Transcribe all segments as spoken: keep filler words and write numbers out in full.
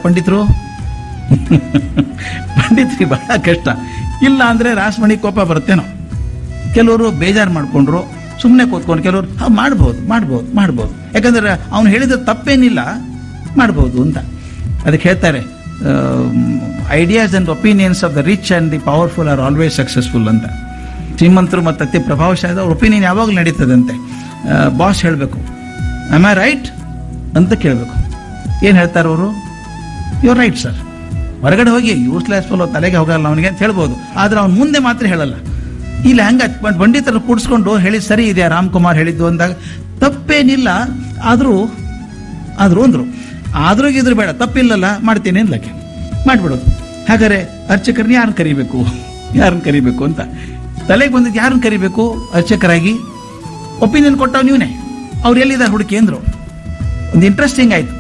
ಪಂಡಿತರು? ಪಂಡಿತರಿಗೆ ಬಹಳ ಕಷ್ಟ. ಇಲ್ಲ ಅಂದರೆ ರಾಸಮಣಿ ಕೋಪ ಬರುತ್ತೇನೋ. ಕೆಲವರು ಬೇಜಾರು ಮಾಡಿಕೊಂಡ್ರು, ಸುಮ್ಮನೆ ಕೂತ್ಕೊಂಡು, ಕೆಲವರು ಹಾಂ ಮಾಡ್ಬೋದು ಮಾಡ್ಬೋದು ಮಾಡ್ಬೋದು ಯಾಕಂದರೆ ಅವನು ಹೇಳಿದ ತಪ್ಪೇನಿಲ್ಲ, ಮಾಡ್ಬೋದು ಅಂತ. ಅದಕ್ಕೆ ಹೇಳ್ತಾರೆ, ideas and opinions of the rich and the powerful are always successful ಅಂತ. ಶ್ರೀಮಂತರು ಮತ್ತು ಅತಿ ಪ್ರಭಾವಶಾಲಿ ಅವ್ರ ಒಪಿನಿಯನ್ ಯಾವಾಗಲೂ ನಡೀತದಂತೆ. ಬಾಸ್ ಹೇಳಬೇಕು ಆಮ್ ಐ ರೈಟ್ ಅಂತ ಕೇಳಬೇಕು. ಏನು ಹೇಳ್ತಾರೆ ಅವರು? You right sir. ಹೊರಗಡೆ ಹೋಗಿ ಯೂಸ್ಲೆಸ್ ಫುಲ್ ತಲೆಗೆ ಹೋಗಲ್ಲ ಅವನಿಗೆ ಅಂತ ಹೇಳ್ಬೋದು, ಆದರೆ ಅವ್ನು ಮುಂದೆ ಮಾತ್ರ ಹೇಳಲ್ಲ. ಇಲ್ಲ ಹಂಗೆ ಪಂಡಿತರು ಕೂಡಿಸ್ಕೊಂಡು ಹೇಳಿ ಸರಿ ಇದೆಯಾ ರಾಮ್ಕುಮಾರ್ ಹೇಳಿದ್ದು ಅಂದಾಗ ತಪ್ಪೇನಿಲ್ಲ, ಆದರೂ ಆದರೂ ಅಂದರು ಆದ್ರೂ ಇದ್ರು ಬೇಡ, ತಪ್ಪಿಲ್ಲಲ್ಲ ಮಾಡ್ತೀನಿ ಅನ್ಲಕ್ಕೆ ಮಾಡಿಬಿಡೋದು. ಹಾಗಾದ್ರೆ ಅರ್ಚಕರನ್ನ ಯಾರನ್ನ ಕರಿಬೇಕು ಯಾರನ್ನ ಕರಿಬೇಕು ಅಂತ ತಲೆಗೆ ಬಂದಿದ್ದು, ಯಾರನ್ನ ಕರಿಬೇಕು ಅರ್ಚಕರಾಗಿ? ಒಪಿನಿಯನ್ ಕೊಟ್ಟವ್ ನೀವೇ. ಅವ್ರು ಎಲ್ಲಿದ್ದಾರೆ ಹುಡುಕಿ ಅಂದರು. ಒಂದು ಇಂಟ್ರೆಸ್ಟಿಂಗ್ ಆಯಿತು.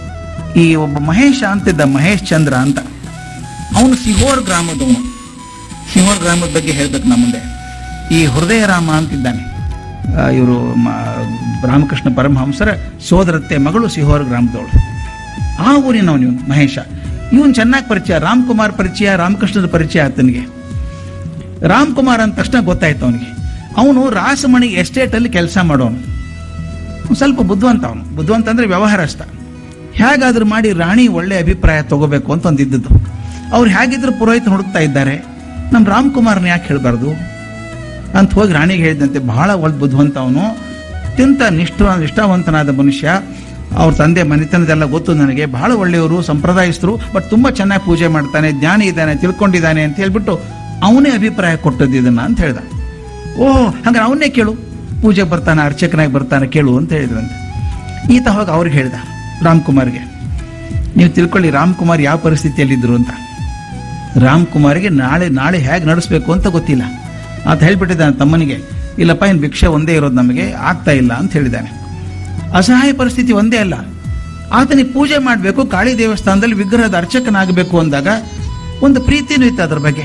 ಈ ಒಬ್ಬ ಮಹೇಶ ಅಂತಿದ್ದ, ಮಹೇಶ್ ಚಂದ್ರ ಅಂತ, ಅವನು ಸಿಹೋರ್ ಗ್ರಾಮದವನು. ಸಿಹೋರ್ ಗ್ರಾಮದ ಬಗ್ಗೆ ಹೇಳ್ಬೇಕು ನಮ್ಮ ಮುಂದೆ. ಈ ಹೃದಯ ರಾಮ ಅಂತಿದ್ದಾನೆ, ಇವರು ರಾಮಕೃಷ್ಣ ಪರಮಹಂಸರ ಸೋದರತ್ತೆ ಮಗಳು ಸಿಹೋರ್ ಗ್ರಾಮದವಳು. ಆ ಊರಿನವನು ಇವನು ಮಹೇಶ. ಇವನು ಚೆನ್ನಾಗಿ ಪರಿಚಯ, ರಾಮ್ಕುಮಾರ್ ಪರಿಚಯ, ರಾಮಕೃಷ್ಣದ ಪರಿಚಯ ಆತನಿಗೆ. ರಾಮ್ಕುಮಾರ್ ಅಂದ ತಕ್ಷಣ ಗೊತ್ತಾಯ್ತು ಅವನಿಗೆ. ಅವನು ರಾಸಮಣಿ ಎಸ್ಟೇಟಲ್ಲಿ ಕೆಲಸ ಮಾಡೋನು, ಸ್ವಲ್ಪ ಬುದ್ಧಿವಂತ. ಅವನು ಬುದ್ಧಿವಂತ ಅಂದರೆ ವ್ಯವಹಾರಸ್ಥ. ಹೇಗಾದ್ರೂ ಮಾಡಿ ರಾಣಿ ಒಳ್ಳೆ ಅಭಿಪ್ರಾಯ ತಗೋಬೇಕು ಅಂತ ಒಂದಿದ್ದದ್ದು. ಅವ್ರು ಹೇಗಿದ್ರು ಪುರೋಹಿತ ಹುಡುಕ್ತಾ ಇದ್ದಾರೆ, ನಮ್ಮ ರಾಮ್ಕುಮಾರ್ನ ಯಾಕೆ ಹೇಳಬಾರ್ದು ಅಂತ ಹೋಗಿ ರಾಣಿಗೆ ಹೇಳಿದಂತೆ. ಬಹಳ ಒಳ್ಳೆ ಬುದ್ಧಿವಂತ ಅವನು, ಅತ್ಯಂತ ನಿಷ್ಠ ನಿಷ್ಠಾವಂತನಾದ ಮನುಷ್ಯ. ಅವ್ರ ತಂದೆ ಮನೆತನದೆಲ್ಲ ಗೊತ್ತು ನನಗೆ, ಬಹಳ ಒಳ್ಳೆಯವರು, ಸಂಪ್ರದಾಯಸ್ಥರು, ಬಟ್ ತುಂಬ ಚೆನ್ನಾಗಿ ಪೂಜೆ ಮಾಡ್ತಾನೆ, ಜ್ಞಾನಿ ಇದ್ದಾನೆ, ತಿಳ್ಕೊಂಡಿದ್ದಾನೆ ಅಂತ ಹೇಳ್ಬಿಟ್ಟು ಅವನೇ ಅಭಿಪ್ರಾಯ ಕೊಟ್ಟದ್ದು ಇದನ್ನ ಅಂತ ಹೇಳ್ದ. ಓಹ್ ಹಂಗಾರೆ ಅವನ್ನೇ ಕೇಳು, ಪೂಜೆಗೆ ಬರ್ತಾನೆ, ಅರ್ಚಕನಾಗಿ ಬರ್ತಾನೆ, ಕೇಳು ಅಂತ ಹೇಳಿದ್ರಂತೆ. ಈತ ಹೋಗಿ ಅವ್ರಿಗೆ ಹೇಳ್ದ, ರಾಮ್ಕುಮಾರ್ಗೆ, ನೀವು ತಿಳ್ಕೊಳ್ಳಿ ರಾಮ್ಕುಮಾರ್ ಯಾವ ಪರಿಸ್ಥಿತಿಯಲ್ಲಿದ್ದರು ಅಂತ. ರಾಮ್ಕುಮಾರ್ಗೆ ನಾಳೆ ನಾಳೆ ಹೇಗೆ ನಡೆಸಬೇಕು ಅಂತ ಗೊತ್ತಿಲ್ಲ. ಆತ ಹೇಳ್ಬಿಟ್ಟಿದ್ದಾನೆ ತಮ್ಮನಿಗೆ, ಇಲ್ಲಪ್ಪ ಇನ್ನು ಭಿಕ್ಷೆ ಒಂದೇ ಇರೋದು, ನಮಗೆ ಆಗ್ತಾ ಇಲ್ಲ ಅಂತ ಹೇಳಿದ್ದಾನೆ. ಅಸಹಾಯ ಪರಿಸ್ಥಿತಿ ಒಂದೇ ಅಲ್ಲ, ಆತನಿಗೆ ಪೂಜೆ ಮಾಡಬೇಕು, ಕಾಳಿ ದೇವಸ್ಥಾನದಲ್ಲಿ ವಿಗ್ರಹದ ಅರ್ಚಕನಾಗಬೇಕು ಅಂದಾಗ ಒಂದು ಪ್ರೀತಿನೂ ಇತ್ತು ಅದ್ರ ಬಗ್ಗೆ.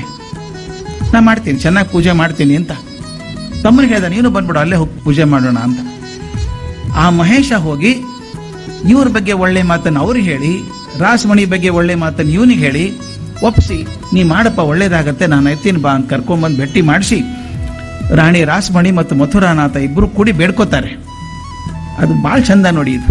ನಾ ಮಾಡ್ತೀನಿ, ಚೆನ್ನಾಗಿ ಪೂಜೆ ಮಾಡ್ತೀನಿ ಅಂತ ತಮ್ಮನಿಗೆ ಹೇಳ್ದ, ನೀನು ಬಂದ್ಬಿಡು ಅಲ್ಲೇ ಹೋಗಿ ಪೂಜೆ ಮಾಡೋಣ ಅಂತ. ಆ ಮಹೇಶ ಹೋಗಿ ಇವ್ರ ಬಗ್ಗೆ ಒಳ್ಳೆ ಮಾತನ್ನು ಅವ್ರಿಗೆ ಹೇಳಿ, ರಾಸಮಣಿ ಬಗ್ಗೆ ಒಳ್ಳೆ ಮಾತನ್ನು ಇವನಿಗೆ ಹೇಳಿ ಒಪ್ಪಿಸಿ, ನೀ ಮಾಡಪ್ಪ ಒಳ್ಳೇದಾಗತ್ತೆ, ನಾನು ಎತ್ತೀನಿ ಬಾ ಅಂತ ಕರ್ಕೊಂಡ್ಬಂದು ಭೇಟಿ ಮಾಡಿಸಿ ರಾಣಿ ರಾಸಮಣಿ ಮತ್ತು ಮಥುರಾನಾಥ ಇಬ್ಬರು ಕೂಡಿ ಬೇಡ್ಕೋತಾರೆ. ಅದು ಭಾಳ ಚಂದ ನೋಡಿ. ಇದು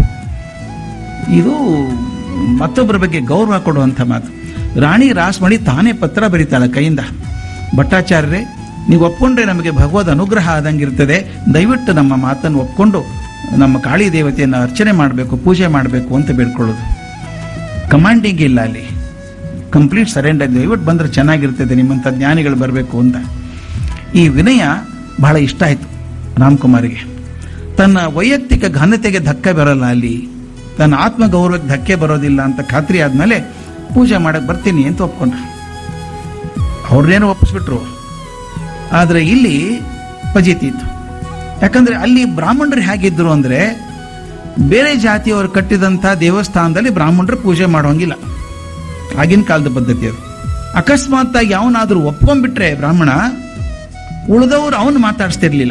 ಇದು ಮತ್ತೊಬ್ಬರ ಬಗ್ಗೆ ಗೌರವ ಕೊಡುವಂಥ ಮಾತು. ರಾಣಿ ರಾಸಮಣಿ ತಾನೇ ಪತ್ರ ಬರೀತಾಳೆ ಕೈಯಿಂದ, ಭಟ್ಟಾಚಾರ್ಯರೇ ನೀವು ಒಪ್ಕೊಂಡ್ರೆ ನಮಗೆ ಭಗವದ್ ಅನುಗ್ರಹ ಆದಂಗಿರ್ತದೆ, ದಯವಿಟ್ಟು ನಮ್ಮ ಮಾತನ್ನು ಒಪ್ಕೊಂಡು ನಮ್ಮ ಕಾಳಿ ದೇವತೆಯನ್ನು ಅರ್ಚನೆ ಮಾಡಬೇಕು, ಪೂಜೆ ಮಾಡಬೇಕು ಅಂತ ಬೇಡ್ಕೊಳ್ಳೋದು. ಕಮಾಂಡಿಂಗ್ ಇಲ್ಲ ಅಲ್ಲಿ, ಕಂಪ್ಲೀಟ್ ಸರೆಂಡರ್, ದಯವಿಟ್ಟು ಬಂದರೆ ಚೆನ್ನಾಗಿರ್ತದೆ, ನಿಮ್ಮಂಥ ಜ್ಞಾನಿಗಳು ಬರಬೇಕು ಅಂತ. ಈ ವಿನಯ ಬಹಳ ಇಷ್ಟ ಆಯಿತು ರಾಮ್ಕುಮಾರಿಗೆ. ತನ್ನ ವೈಯಕ್ತಿಕ ಘನತೆಗೆ ಧಕ್ಕೆ ಬರಲ್ಲ ಅಲ್ಲಿ, ತನ್ನ ಆತ್ಮಗೌರವಕ್ಕೆ ಧಕ್ಕೆ ಬರೋದಿಲ್ಲ ಅಂತ ಖಾತ್ರಿ ಆದಮೇಲೆ ಪೂಜೆ ಮಾಡಕ್ಕೆ ಬರ್ತೀನಿ ಅಂತ ಒಪ್ಕೊಂಡ. ಅವ್ರನ್ನೇನು ಒಪ್ಪಿಸ್ಬಿಟ್ರು, ಆದರೆ ಇಲ್ಲಿ ಫಜೀತಿ ಇತ್ತು. ಯಾಕಂದರೆ ಅಲ್ಲಿ ಬ್ರಾಹ್ಮಣರು ಹೇಗಿದ್ದರು ಅಂದರೆ, ಬೇರೆ ಜಾತಿಯವರು ಕಟ್ಟಿದಂಥ ದೇವಸ್ಥಾನದಲ್ಲಿ ಬ್ರಾಹ್ಮಣರು ಪೂಜೆ ಮಾಡೋಂಗಿಲ್ಲ, ಆಗಿನ ಕಾಲದ ಪದ್ಧತಿ ಅದು. ಅಕಸ್ಮಾತ್ತಾಗಿ ಅವನಾದರೂ ಒಪ್ಕೊಂಡ್ಬಿಟ್ರೆ ಬ್ರಾಹ್ಮಣ, ಉಳಿದವರು ಅವನು ಮಾತಾಡಿಸ್ತಿರ್ಲಿಲ್ಲ,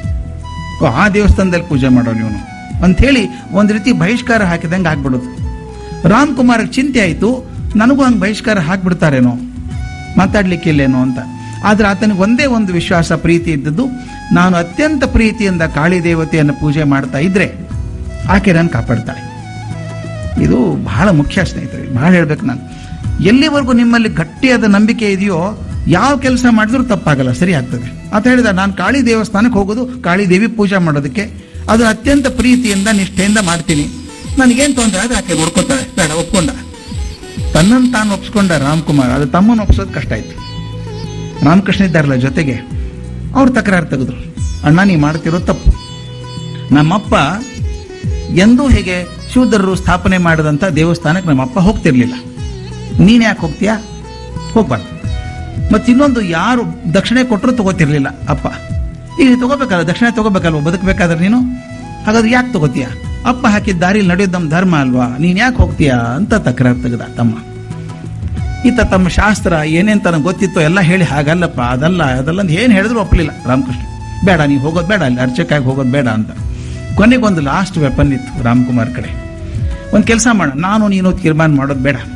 ಆ ದೇವಸ್ಥಾನದಲ್ಲಿ ಪೂಜೆ ಮಾಡೋನು ಇವನು ಅಂಥೇಳಿ ಒಂದು ರೀತಿ ಬಹಿಷ್ಕಾರ ಹಾಕಿದಂಗೆ ಆಗ್ಬಿಡೋದು. ರಾಮ್ಕುಮಾರ್ಗೆ ಚಿಂತೆ ಆಯಿತು, ನನಗೂ ಹಂಗೆ ಬಹಿಷ್ಕಾರ ಹಾಕ್ಬಿಡ್ತಾರೇನೋ, ಮಾತಾಡ್ಲಿಕ್ಕಿಲ್ಲೇನೋ ಅಂತ. ಆದರೆ ಆತನಿಗೆ ಒಂದೇ ಒಂದು ವಿಶ್ವಾಸ, ಪ್ರೀತಿ ಇದ್ದದ್ದು, ನಾನು ಅತ್ಯಂತ ಪ್ರೀತಿಯಿಂದ ಕಾಳಿ ದೇವತೆಯನ್ನು ಪೂಜೆ ಮಾಡ್ತಾ ಇದ್ರೆ ಆಕೆ ನಾನು ಕಾಪಾಡ್ತಾಳೆ. ಇದು ಬಹಳ ಮುಖ್ಯ ಸ್ನೇಹಿತರೆ, ಬಹಳ ಹೇಳ್ಬೇಕು ನಾನು. ಎಲ್ಲಿವರೆಗೂ ನಿಮ್ಮಲ್ಲಿ ಗಟ್ಟಿಯಾದ ನಂಬಿಕೆ ಇದೆಯೋ ಯಾವ ಕೆಲಸ ಮಾಡಿದ್ರೂ ತಪ್ಪಾಗಲ್ಲ, ಸರಿ ಆಗ್ತದೆ. ಅಂತ ಹೇಳಿದ, ನಾನು ಕಾಳಿ ದೇವಸ್ಥಾನಕ್ಕೆ ಹೋಗೋದು ಕಾಳಿ ದೇವಿ ಪೂಜೆ ಮಾಡೋದಕ್ಕೆ, ಅದು ಅತ್ಯಂತ ಪ್ರೀತಿಯಿಂದ ನಿಷ್ಠೆಯಿಂದ ಮಾಡ್ತೀನಿ, ನನಗೇನು ತೊಂದರೆ ಆದರೆ ಆಕೆ ನೋಡ್ಕೊತಾಳೆ, ಬೇಡ ಒಪ್ಕೊಂಡ. ತನ್ನನ್ನು ತಾನು ಒಪ್ಸ್ಕೊಂಡ ರಾಮ್ಕುಮಾರ್, ಅದು ತಮ್ಮನ್ನು ಒಪ್ಸೋದು ಕಷ್ಟ ಆಯ್ತು. ರಾಮಕೃಷ್ಣ ಇದ್ದಾರಲ್ಲ ಜೊತೆಗೆ, ಅವ್ರು ತಕರಾರು ತೆಗೆದ್ರು, ಅಣ್ಣ ನೀ ಮಾಡ್ತಿರೋ ತಪ್ಪು, ನಮ್ಮಪ್ಪ ಎಂದೂ ಹೇಗೆ ಶೂದ್ರರು ಸ್ಥಾಪನೆ ಮಾಡಿದಂಥ ದೇವಸ್ಥಾನಕ್ಕೆ ನಮ್ಮಪ್ಪ ಹೋಗ್ತಿರ್ಲಿಲ್ಲ, ನೀನು ಯಾಕೆ ಹೋಗ್ತೀಯಾ? ಹೋಗ್ಬಾರ್ದು. ಮತ್ತು ಇನ್ನೊಂದು, ಯಾರು ದಕ್ಷಿಣೆ ಕೊಟ್ಟರು ತಗೋತಿರ್ಲಿಲ್ಲ ಅಪ್ಪ, ಈಗ ತಗೋಬೇಕಲ್ಲ, ದಕ್ಷಿಣೆ ತಗೋಬೇಕಲ್ವ ಬದುಕಬೇಕಾದ್ರೆ ನೀನು, ಹಾಗಾದ್ರೆ ಯಾಕೆ ತಗೋತೀಯ? ಅಪ್ಪ ಹಾಕಿದ ದಾರಿಲಿ ನಡೆಯೋದು ನಮ್ಮ ಧರ್ಮ ಅಲ್ವಾ, ನೀನು ಯಾಕೆ ಹೋಗ್ತೀಯಾ ಅಂತ ತಕರಾರು ತೆಗೆದ ತಮ್ಮ. ಈತ ತಮ್ಮ ಶಾಸ್ತ್ರ ಏನೇನು ತನಗೆ ಗೊತ್ತಿತ್ತೋ ಎಲ್ಲ ಹೇಳಿ, ಹಾಗಲ್ಲಪ್ಪ ಅದಲ್ಲ ಅದಲ್ಲ ಅಂತ ಏನು ಹೇಳಿದ್ರು ಒಪ್ಪಲಿಲ್ಲ ರಾಮಕೃಷ್ಣ. ಬೇಡ ನೀವು ಹೋಗೋದು ಬೇಡ, ಅಲ್ಲಿ ಅರ್ಚಕಾಗಿ ಹೋಗೋದು ಬೇಡ ಅಂತ. ಕೊನೆಗೊಂದು ಲಾಸ್ಟ್ ವೆಪನ್ ಇತ್ತು ರಾಮ್ಕುಮಾರ್ ಕಡೆ, ಒಂದು ಕೆಲಸ ಮಾಡ, ನಾನು ನೀನು ತೀರ್ಮಾನ ಮಾಡೋದು ಬೇಡ,